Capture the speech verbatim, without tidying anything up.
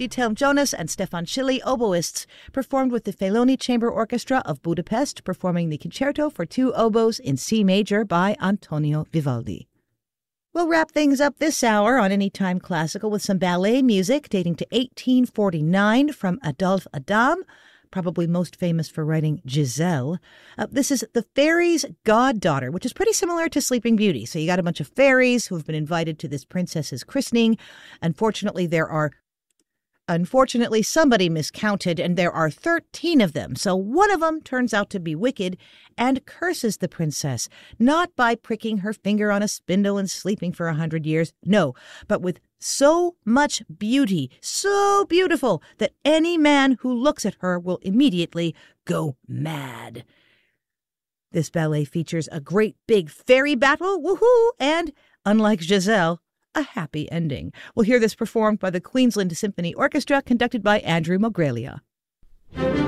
Dieter Jonas and Stefan Schilly, oboists, performed with the Feloni Chamber Orchestra of Budapest, performing the Concerto for Two Oboes in C major by Antonio Vivaldi. We'll wrap things up this hour on Anytime Classical with some ballet music dating to eighteen forty-nine from Adolphe Adam, probably most famous for writing Giselle. Uh, this is The Fairy's Goddaughter, which is pretty similar to Sleeping Beauty. So you got a bunch of fairies who have been invited to this princess's christening. Unfortunately, there are Unfortunately, somebody miscounted, and there are thirteen of them. So one of them turns out to be wicked and curses the princess, not by pricking her finger on a spindle and sleeping for a hundred years. No, but with so much beauty, so beautiful, that any man who looks at her will immediately go mad. This ballet features a great big fairy battle, woohoo, and, unlike Giselle, a happy ending. We'll hear this performed by the Queensland Symphony Orchestra, conducted by Andrew Mogrelia.